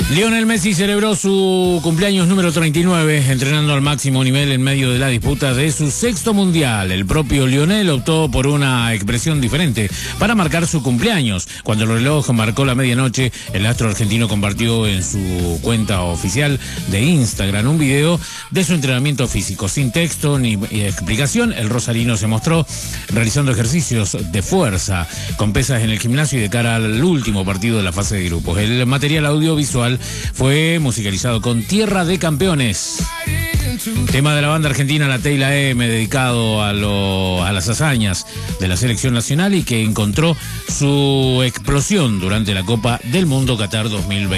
Lionel Messi celebró su cumpleaños número 39, entrenando al máximo nivel en medio de la disputa de su sexto mundial. El propio Lionel optó por una expresión diferente para marcar su cumpleaños. Cuando el reloj marcó la medianoche, el astro argentino compartió en su cuenta oficial de Instagram un video de su entrenamiento físico. Sin texto ni explicación, el rosarino se mostró realizando ejercicios de fuerza con pesas en el gimnasio y de cara al último partido de la fase de grupos. El material audiovisual fue musicalizado con Tierra de Campeones, tema de la banda argentina La Teila M, dedicado a las hazañas de la selección nacional y que encontró su explosión durante la Copa del Mundo Qatar 2020.